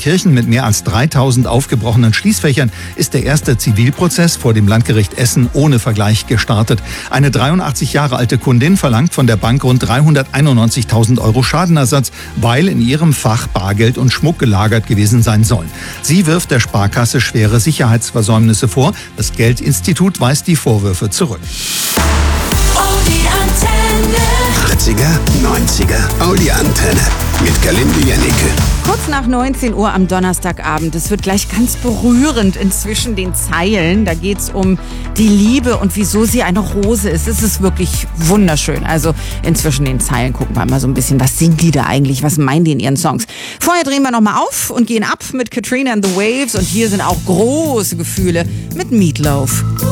Gelsenkirchen mit mehr als 3000 aufgebrochenen Schließfächern ist der erste Zivilprozess vor dem Landgericht Essen ohne Vergleich gestartet. Eine 83 Jahre alte Kundin verlangt von der Bank rund 391.000 Euro Schadenersatz, weil in ihrem Fach Bargeld und Schmuck gelagert gewesen sein sollen. Sie wirft der Sparkasse schwere Sicherheitsversäumnisse vor. Das Geldinstitut weist die Vorwürfe zurück. Die Antenne. 80er, 90er, Audi Antenne. Mit Kalindi Janneke. Kurz nach 19 Uhr am Donnerstagabend. Es wird gleich ganz berührend inzwischen den Zeilen. Da geht's um die Liebe und wieso sie eine Rose ist. Es ist wirklich wunderschön. Also inzwischen den Zeilen gucken wir mal so ein bisschen, was singen die da eigentlich? Was meinen die in ihren Songs? Vorher drehen wir nochmal auf und gehen ab mit Katrina and the Waves. Und hier sind auch große Gefühle mit Meatloaf.